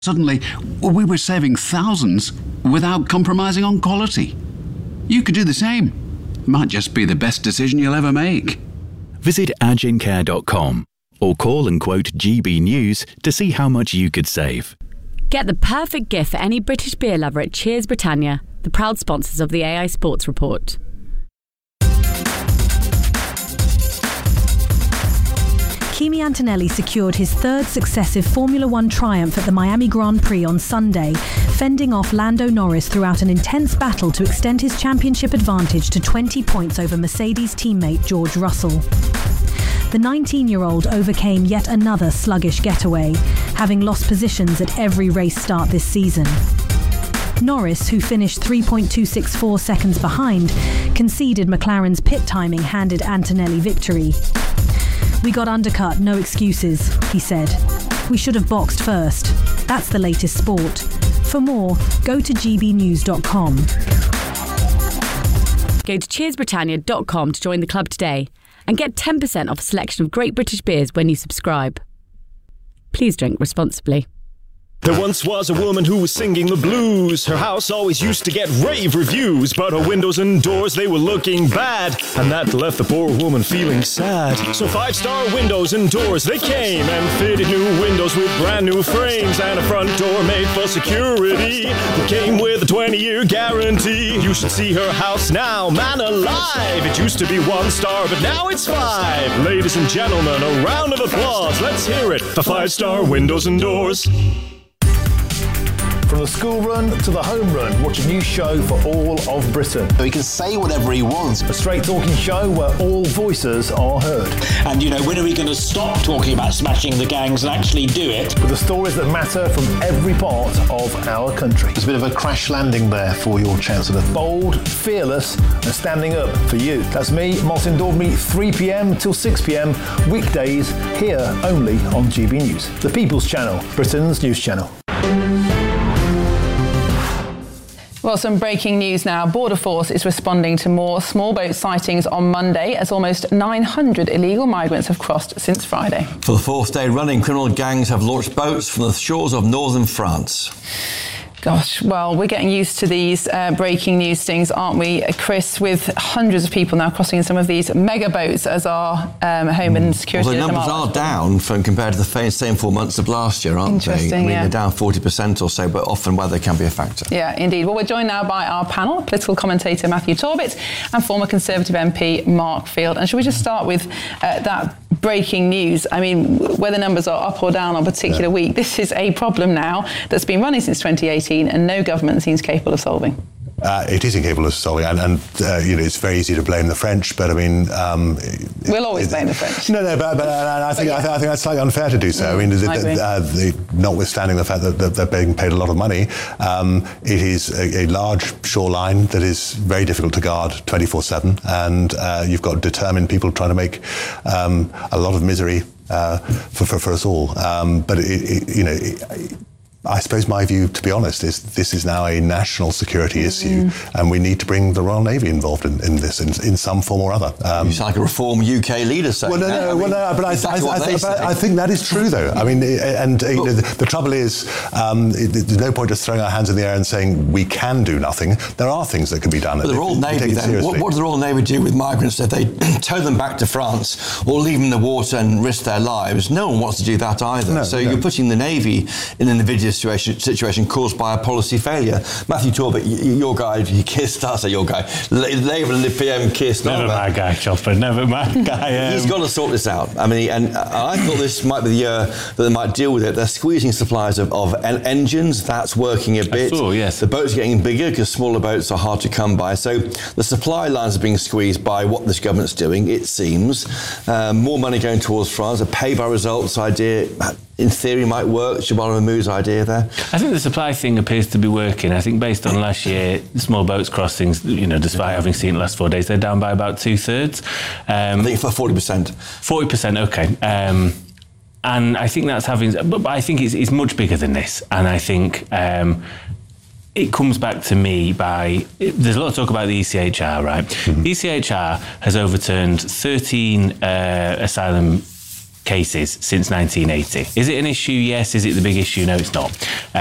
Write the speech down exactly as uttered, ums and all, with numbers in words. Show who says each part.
Speaker 1: Suddenly, we were saving thousands without compromising on quality. You could do the same. Might just be the best decision you'll ever make.
Speaker 2: Visit agincare dot com or call and quote G B News to see how much you could save.
Speaker 3: Get the perfect gift for any British beer lover at Cheers Britannia, the proud sponsors of the A I Sports Report.
Speaker 4: Kimi Antonelli secured his third successive Formula One triumph at the Miami Grand Prix on Sunday, fending off Lando Norris throughout an intense battle to extend his championship advantage to twenty points over Mercedes teammate George Russell. The nineteen-year-old overcame yet another sluggish getaway, having lost positions at every race start this season. Norris, who finished three point two six four seconds behind, conceded McLaren's pit timing handed Antonelli victory. "We got undercut, no excuses," he said. "We should have boxed first. That's the latest sport." For more, go to g b news dot com.
Speaker 3: Go to cheers britannia dot com to join the club today and get ten percent off a selection of great British beers when you subscribe. Please drink responsibly.
Speaker 5: There once was a woman who was singing the blues. Her house always used to get rave reviews, but her windows and doors, they were looking bad, and that left the poor woman feeling sad. So five-star windows and doors, they came and fitted new windows with brand new frames and a front door made for security. It came with a twenty-year guarantee. You should see her house now, man alive. It used to be one star, but now it's five. Ladies and gentlemen, a round of applause. Let's hear it for five-star windows and doors.
Speaker 6: From the school run to the home run, watch a new show for all of Britain.
Speaker 7: So he can say whatever he wants.
Speaker 6: A straight talking show where all voices are heard.
Speaker 8: And, you know, when are we going to stop talking about smashing the gangs and actually do it?
Speaker 6: With the stories that matter from every part of our country.
Speaker 7: There's a bit of a crash landing there for your Chancellor.
Speaker 6: Bold, fearless and standing up for you. That's me, Martin Daubney, three p.m. till six p.m. weekdays here only on G B News. The People's Channel, Britain's news channel.
Speaker 9: Well, some breaking news now. Border Force is responding to more small boat sightings on Monday as almost nine hundred illegal migrants have crossed since Friday.
Speaker 10: For the fourth day running, criminal gangs have launched boats from the shores of northern France.
Speaker 9: Gosh, well, we're getting used to these uh, breaking news things, aren't we, Chris, with hundreds of people now crossing in some of these mega boats as our um, home and security...
Speaker 10: Well, the numbers are down from compared to the same four months of last year, aren't they? I mean,
Speaker 9: yeah.
Speaker 10: They're down forty percent or so, but often weather can be a factor.
Speaker 9: Yeah, indeed. Well, we're joined now by our panel, political commentator Matthew Torbett and former Conservative M P Mark Field. And shall we just start with uh, that breaking news? I mean, whether numbers are up or down on a particular yeah. week, this is a problem now that's been running since twenty eighteen and no government seems capable of solving.
Speaker 11: Uh, it is incapable of solving, and, and uh, you know, it's very easy to blame the French, but I mean... Um,
Speaker 9: we'll always
Speaker 11: it,
Speaker 9: blame the French.
Speaker 11: No, no, but, but uh, I, think, but yeah. I, th- I think that's slightly unfair to do so. Mm, I mean, the, the, uh, the, notwithstanding the fact that, that they're being paid a lot of money, um, it is a, a large shoreline that is very difficult to guard twenty-four seven, and uh, you've got determined people trying to make um, a lot of misery uh, for, for, for us all. Um, but, it, it, you know... It, I suppose my view, to be honest, is this is now a national security issue, mm. and we need to bring the Royal Navy involved in, in this in, in some form or other. Um,
Speaker 10: you sound like a reform U K leader saying
Speaker 11: well, no,
Speaker 10: that.
Speaker 11: no,
Speaker 10: I mean,
Speaker 11: well, no, but exactly I, I, I, but I think that is true, though. I mean, and you know, the, the trouble is, um, it, there's no point just throwing our hands in the air and saying we can do nothing. There are things that can be done.
Speaker 10: But the Royal Navy, then, what, what does the Royal Navy do with migrants if they tow them back to France or leave them in the water and risk their lives? No one wants to do that either. No, so no. You're putting the Navy in an invidious situation, situation caused by a policy failure. Matthew Torbett, your guy, you kissed us, your guy, Labour and the P M kissed.
Speaker 12: Never my guy, Chopper, never my guy. Um.
Speaker 10: He's got to sort this out. I mean, and I thought this might be the year that they might deal with it. They're squeezing supplies of, of en- engines. That's working a bit.
Speaker 12: I saw, yes.
Speaker 10: The boats are getting bigger because smaller boats are hard to come by. So the supply lines are being squeezed by what this government's doing, it seems. Um, more money going towards France. A pay-by-results idea, in theory, might work. Shabana Mahmood's idea there.
Speaker 12: I think the supply thing appears to be working. I think based on last year, small boats crossings, you know, despite having seen the last four days, they're down by about two-thirds. Um,
Speaker 10: I think for forty percent.
Speaker 12: forty percent, OK. Um, and I think that's having... But I think it's, it's much bigger than this. And I think... Um, It comes back to me by... There's a lot of talk about the E C H R, right? Mm-hmm. E C H R has overturned thirteen uh, asylum cases since nineteen eighty. Is it an issue? Yes. Is it the big issue? No, it's not.